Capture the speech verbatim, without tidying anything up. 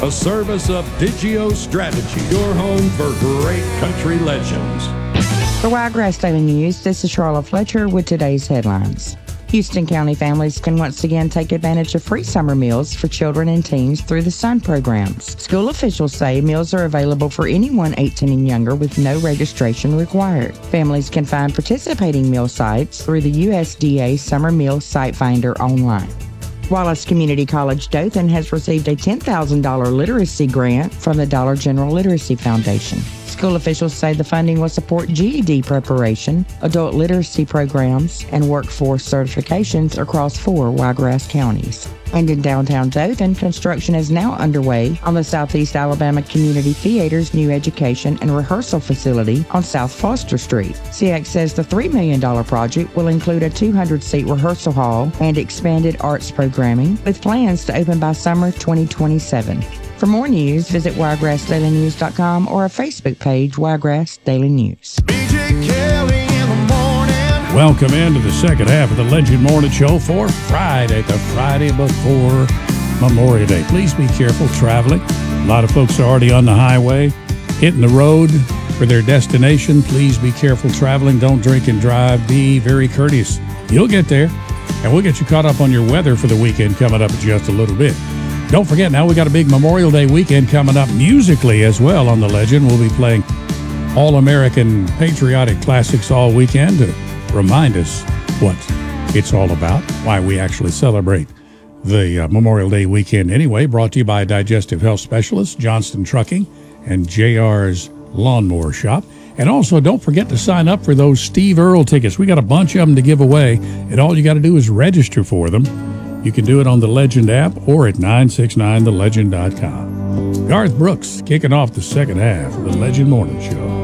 A service of Digio Strategy, your home for great country legends. For Wiregrass Daily News, this is Charlotte Fletcher with today's headlines. Houston County families can once again take advantage of free summer meals for children and teens through the SUN programs. School officials say meals are available for anyone eighteen and younger with no registration required. Families can find participating meal sites through the U S D A Summer Meal Site Finder online. Wallace Community College Dothan has received a ten thousand dollars literacy grant from the Dollar General Literacy Foundation. School officials say the funding will support G E D preparation, adult literacy programs, and workforce certifications across four Wiregrass counties. And in downtown Dothan, construction is now underway on the Southeast Alabama Community Theater's new education and rehearsal facility on South Foster Street. C X says the three million dollars project will include a two hundred seat rehearsal hall and expanded arts programming, with plans to open by summer twenty twenty-seven. For more news, visit wiregrass daily news dot com or our Facebook page, Wiregrass Daily News. B J Kelly in the morning. Welcome into the second half of the Legend Morning Show for Friday, the Friday before Memorial Day. Please be careful traveling. A lot of folks are already on the highway, hitting the road for their destination. Please be careful traveling. Don't drink and drive. Be very courteous. You'll get there, and we'll get you caught up on your weather for the weekend coming up in just a little bit. Don't forget, now we got a big Memorial Day weekend coming up musically as well on The Legend. We'll be playing all-American patriotic classics all weekend to remind us what it's all about, why we actually celebrate the uh, Memorial Day weekend anyway. Brought to you by Digestive Health Specialists, Johnston Trucking, and J R's Lawnmower Shop. And also, don't forget to sign up for those Steve Earle tickets. We got a bunch of them to give away, and all you got to do is register for them. You can do it on the Legend app or at nine six nine the legend dot com. Garth Brooks kicking off the second half of the Legend Morning Show.